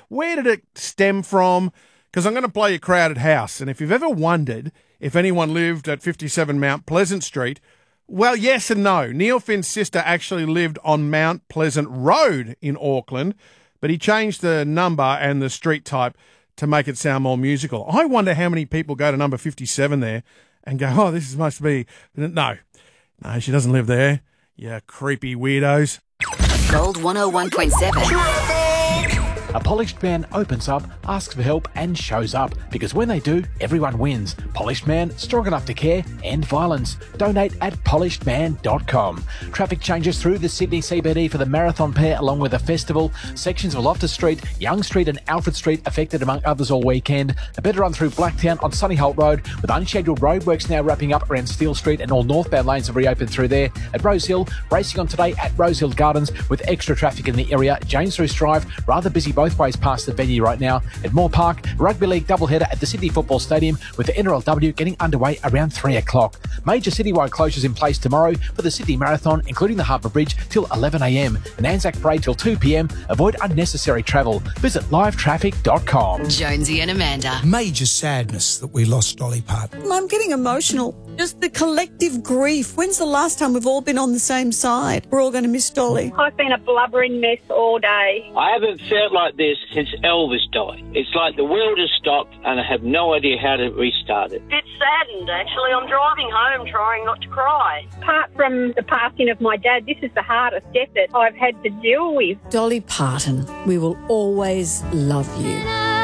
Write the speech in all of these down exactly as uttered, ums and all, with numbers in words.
Where did it stem from? Because I'm going to play a crowded house. And if you've ever wondered if anyone lived at fifty-seven Mount Pleasant Street, well, yes and no. Neil Finn's sister actually lived on Mount Pleasant Road in Auckland, but he changed the number and the street type to make it sound more musical. I wonder how many people go to number fifty-seven there and go, oh, this must be... No, no, she doesn't live there, you creepy weirdos. Gold one oh one point seven. A polished man opens up, asks for help and shows up, because when they do, everyone wins. Polished Man, strong enough to care, end violence. Donate at polished man dot com. Traffic changes through the Sydney C B D for the Marathon Pair along with the festival. Sections of Loftus Street, Young Street and Alfred Street affected among others all weekend. A better run through Blacktown on Sunny Holt Road with unscheduled roadworks now wrapping up around Steele Street, and all northbound lanes have reopened through there. At Rose Hill, racing on today at Rose Hill Gardens with extra traffic in the area. James Roos Drive, rather busy both ways past the venue right now. At Moore Park, rugby league doubleheader at the Sydney Football Stadium with the N R L W getting underway around three o'clock. Major citywide closures in place tomorrow for the Sydney Marathon, including the Harbour Bridge till eleven a m. An Anzac Parade till two p m. Avoid unnecessary travel. Visit live traffic dot com. Jonesy and Amanda. Major sadness that we lost Dolly Parton. I'm getting emotional. Just the collective grief. When's the last time we've all been on the same side? We're all going to miss Dolly. I've been a blubbering mess all day. I haven't felt like this since Elvis died. It's like the world has stopped and I have no idea how to restart it. Bit saddened, actually. I'm driving home trying not to cry. Apart from the passing of my dad, this is the hardest death that I've had to deal with. Dolly Parton, we will always love you.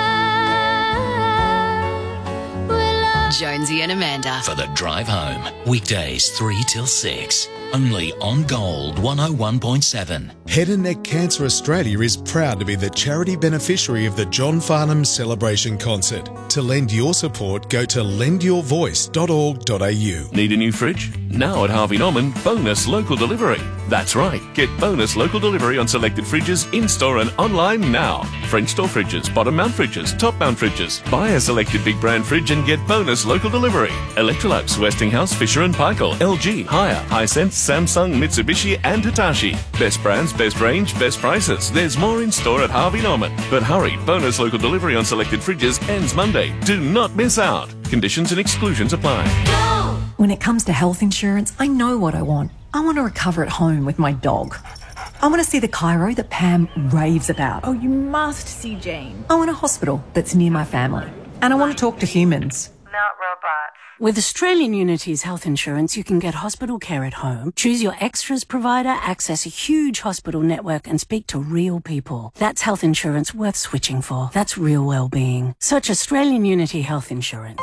Jonesy and Amanda. For the drive home. Weekdays three till six. Only on Gold one oh one point seven. Head and Neck Cancer Australia is proud to be the charity beneficiary of the John Farnham Celebration Concert. To lend your support, go to lend your voice dot org dot a u. Need a new fridge? Now at Harvey Norman, bonus local delivery. That's right, get bonus local delivery on selected fridges in-store and online now. French door fridges, bottom mount fridges, top mount fridges. Buy a selected big brand fridge and get bonus local delivery. Electrolux, Westinghouse, Fisher and Paykel, L G, Haier, Hisense, Samsung, Mitsubishi and Hitachi. Best brands, best range, best prices. There's more in store at Harvey Norman. But hurry, bonus local delivery on selected fridges ends Monday. Do not miss out. Conditions and exclusions apply. When it comes to health insurance, I know what I want. I want to recover at home with my dog. I want to see the chiro that Pam raves about. Oh, you must see Jane. I want a hospital that's near my family. And I want to talk to humans. Not robots. With Australian Unity's health insurance, you can get hospital care at home, choose your extras provider, access a huge hospital network and speak to real people. That's health insurance worth switching for. That's real well-being. Search Australian Unity Health Insurance.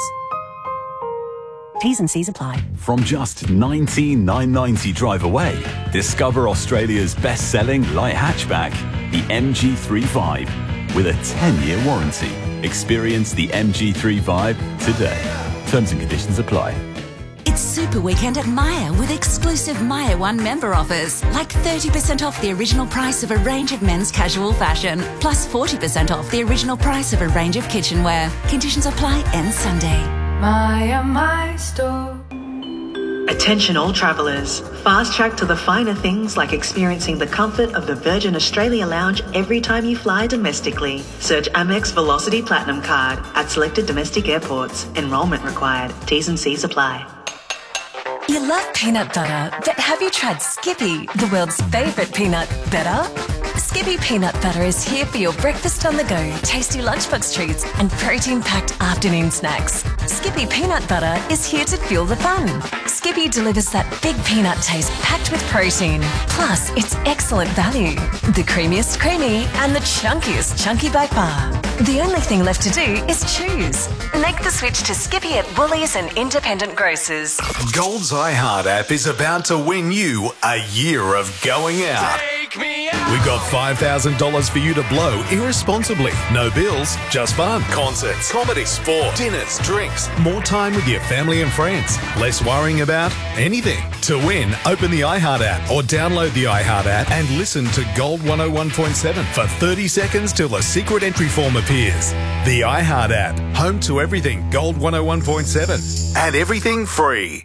T's and C's apply. From just nineteen thousand nine hundred ninety drive away, discover Australia's best-selling light hatchback, the M G three Vibe, with a ten-year warranty. Experience the M G three Vibe today. Terms and conditions apply. It's Super Weekend at Myer with exclusive Myer One member offers, like thirty percent off the original price of a range of men's casual fashion, plus forty percent off the original price of a range of kitchenware. Conditions apply end Sunday. Myer, my store. Attention all travellers. Fast track to the finer things like experiencing the comfort of the Virgin Australia Lounge every time you fly domestically. Search Amex Velocity Platinum Card at selected domestic airports. Enrolment required. T's and C's apply. You love peanut butter, but have you tried Skippy, the world's favourite peanut butter? Skippy Peanut Butter is here for your breakfast on the go, tasty lunchbox treats and protein-packed afternoon snacks. Skippy Peanut Butter is here to fuel the fun. Skippy delivers that big peanut taste packed with protein. Plus, it's excellent value. The creamiest creamy and the chunkiest chunky by far. The only thing left to do is choose. Make the switch to Skippy at Woolies and independent grocers. Gold's iHeart app is about to win you a year of going out. We've got five thousand dollars for you to blow irresponsibly. No bills, just fun. Concerts, comedy, sport, dinners, drinks, more time with your family and friends. Less worrying about anything. To win, open the iHeart app or download the iHeart app and listen to Gold one oh one point seven for thirty seconds till a secret entry form appears. The iHeart app, home to everything Gold one oh one point seven and everything free.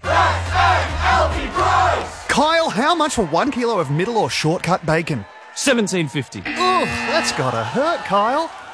Kyle, how much for one kilo of middle or shortcut bacon? seventeen fifty. Ugh, that's gotta hurt, Kyle.